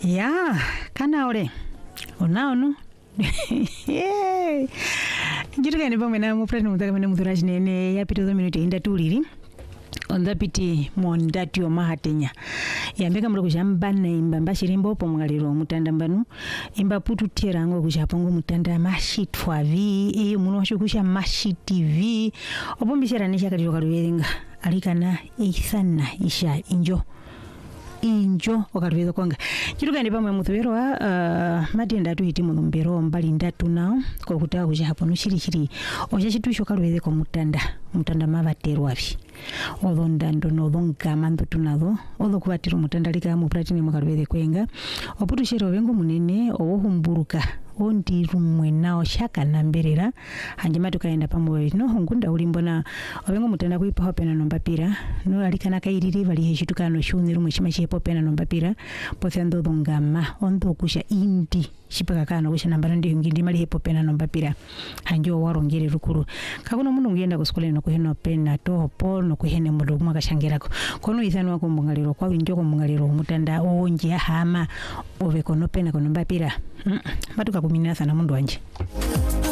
Ya, kana ore. Unaonu? Njirika ni pamwe na mufrani mutaka mene muthuraji nene ya pito 2 minute inda tuliri. Onda piti mondati o mahatenya. Yambeka mlo kujamba na imba shirimbo po mngaliro mutanda mbanu. Imba putu tira ngo kujapongo mutanda mashit fwavi. Muno washo kusha mashit TV. Opo mbishara nisha kati wakaruwedenga. Alikana isana isha injo wakaruwedo konga. Chiruka ni pamwe mutubero wa madenda tu hiti munumbero mbali ndatu nao. Kwa kutawa kujapono shiri. Oja chitusho karuwede kwa mutanda mavateru wavi. Odo ndando nodo ngamando tunado odo kubatira mutandalika mu platini makaruwede kwenga oputu shero vengo munene owohumburuka ondi rumwe nao shaka namberera hanjima tukaenda pamwe no ngunda ulimbona ovengo mutanda kuipa hopena nombapira no alikana kairiri vali heshituka no shuni rumwe shima shepo pena nombapira pothendo dongama ondo kusha indi shipaka kana kusha nambara ndi ngindi mali hepo pena nombapira hanjo warongere rukuru kakuno mundu ngenda kuskole no kuheno pena topo no kuhene mudu mwakashangirako kono ithano wako mungaliro kwa winjoko mungaliro mutanda onje hama ove kono pena kono mbapira batuka kuminasa na mundu wanje.